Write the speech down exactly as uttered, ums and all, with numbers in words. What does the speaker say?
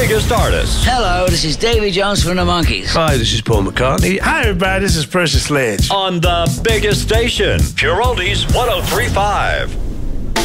biggest artists. Hello, this is Davy Jones from the Monkees. Hi, this is Paul McCartney. Hi, everybody. This is Precious Ledge. On the biggest station, Pure Oldies one oh three point five.